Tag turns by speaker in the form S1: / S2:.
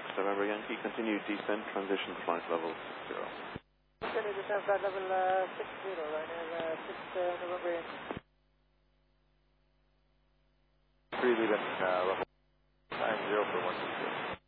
S1: November Yankee, continue descent, transition flight level 60.
S2: Continue descent, flight level 60, Ryanair 6 November Yankee.
S3: 3 leaving level 90 for 160.